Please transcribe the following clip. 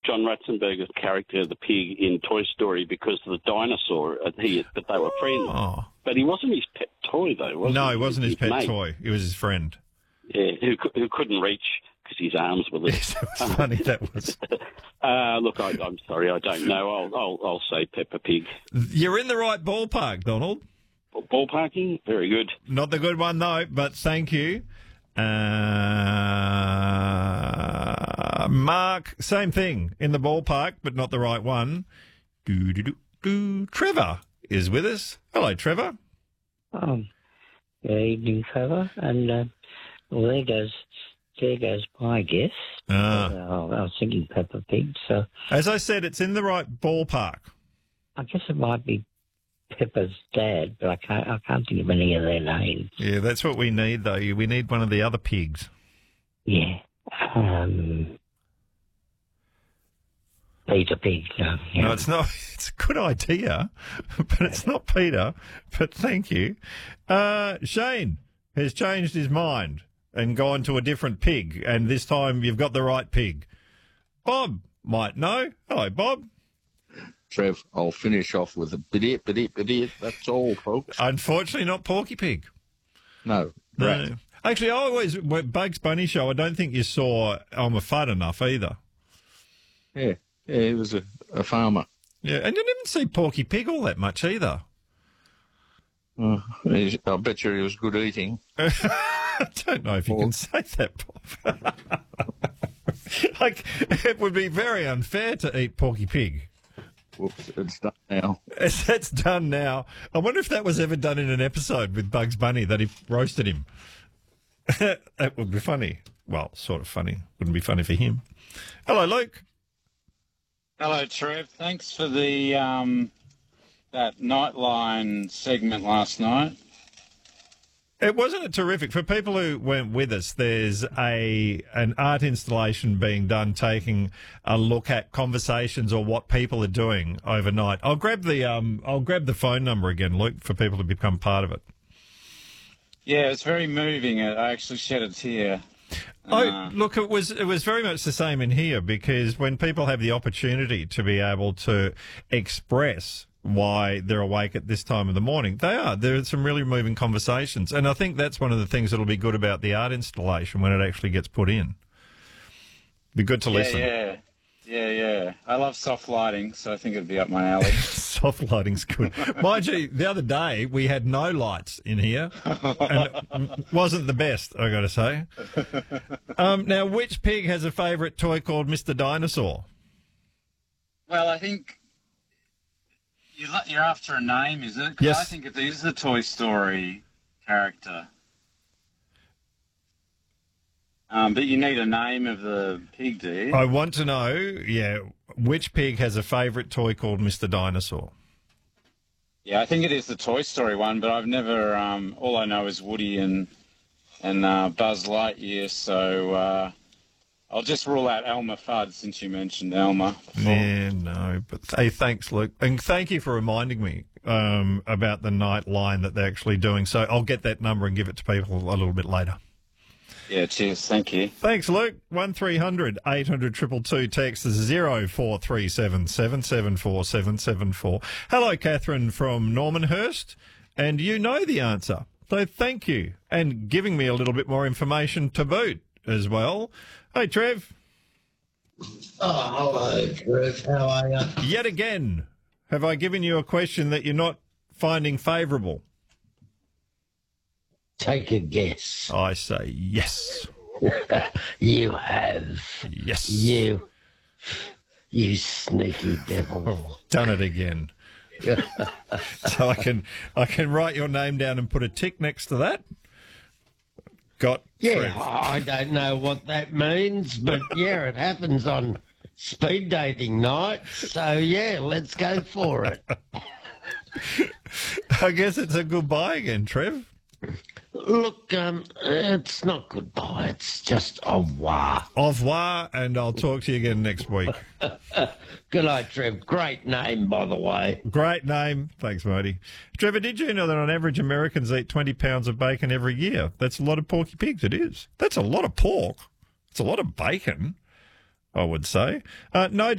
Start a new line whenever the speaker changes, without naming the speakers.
John Ratzenberger's character, the pig in Toy Story, because of the dinosaur. But they were friends.
Oh.
But he wasn't his pet toy, though, was he?
No, he wasn't his pet
mate.
toy. He was his friend.
Yeah, who couldn't reach because his arms were little.
Yes, it was funny, that was.
Look, I'm sorry, I don't know. I'll say Peppa Pig.
You're in the right ballpark, Donald.
Ballparking? Very good.
Not the good one, though, but thank you. Mark, same thing. In the ballpark, but not the right one. Trevor is with us. Hello, Trevor.
Good evening, Trevor. And, there goes my guess. I was thinking Peppa Pig, so...
As I said, it's in the right ballpark.
I guess it might be Peppa's dad, but I can't think of any of their names.
Yeah, that's what we need, though. We need one of the other pigs.
Yeah. Peter Pig.
No, it's not. It's a good idea, but it's not Peter. But thank you. Shane has changed his mind and gone to a different pig, and this time you've got the right pig. Bob might know. Hello, Bob.
Trev, I'll finish off with a bidit. That's all, folks.
Unfortunately, not Porky Pig.
No.
No. Actually, Bugs Bunny show, I don't think you saw Elmer Fudd enough either.
Yeah, he was a farmer.
Yeah, and you didn't see Porky Pig all that much either.
I bet you he was good eating.
I don't know if you can say that, Bob. Like, it would be very unfair to eat Porky Pig.
Whoops, it's done now.
It's done now. I wonder if that was ever done in an episode with Bugs Bunny, that he roasted him. That would be funny. Well, sort of funny. Wouldn't be funny for him. Hello, Luke.
Hello, Trev. Thanks for the that Nightline segment last night.
It wasn't terrific. For people who weren't with us, there's an art installation being done taking a look at conversations or what people are doing overnight. I'll grab the phone number again, Luke, for people to become part of it.
Yeah, it's very moving. I actually shed a tear.
Look, it was very much the same in here, because when people have the opportunity to be able to express why they're awake at this time of the morning, there are some really moving conversations, and I think that's one of the things that'll be good about the art installation when it actually gets put in. Be good to listen.
Yeah. I love soft lighting, so I think it'd be up my alley.
Soft lighting's good. Mind you, the other day we had no lights in here, and it wasn't the best, I got to say. Now, which pig has a favourite toy called Mr. Dinosaur?
Well, I think you're after a name, is it? 'Cause
yes.
I think it is the Toy Story character. But you need a name of the pig, do you?
I want to know, which pig has a favourite toy called Mr. Dinosaur?
Yeah, I think it is the Toy Story one, but I've never. All I know is Woody and Buzz Lightyear, so I'll just rule out Elmer Fudd since you mentioned Elmer before.
Yeah, no, but hey, thanks, Luke, and thank you for reminding me about the Nightline that they're actually doing. So I'll get that number and give it to people a little bit later.
Yeah, cheers. Thank you.
Thanks, Luke. 1300 800 222. Text is 0437 774 774. Hello, Catherine from Normanhurst. And you know the answer. So thank you. And giving me a little bit more information to boot as well. Hey, Trev.
Oh, hello, Trev. How are you?
Yet again, have I given you a question that you're not finding favourable?
Take a guess.
I say yes.
You have.
Yes.
You sneaky devil.
Oh, done it again. So I can write your name down and put a tick next to that. Got
Yeah,
Trev.
I don't know what that means, but yeah, it happens on speed dating night. So yeah, let's go for it.
I guess it's a goodbye again, Trev.
Look, it's not goodbye. It's just au revoir.
Au revoir, and I'll talk to you again next week.
Good night, Trev. Great name, by the way.
Great name. Thanks, Marty. Trevor, did you know that on average Americans eat 20 pounds of bacon every year? That's a lot of Porky Pigs, it is. That's a lot of pork. It's a lot of bacon, I would say. No